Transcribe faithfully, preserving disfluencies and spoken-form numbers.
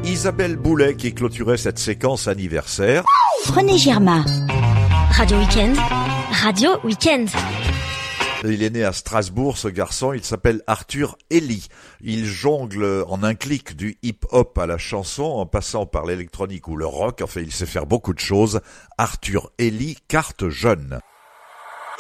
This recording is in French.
Isabelle Boulay qui clôturait cette séquence anniversaire. René Girma. Radio Week-end. Radio Week-end. Il est né à Strasbourg, ce garçon, il s'appelle Arthur Elli. Il jongle en un clic du hip-hop à la chanson, en passant par l'électronique ou le rock. Enfin, il sait faire beaucoup de choses. Arthur Elli, carte jeune.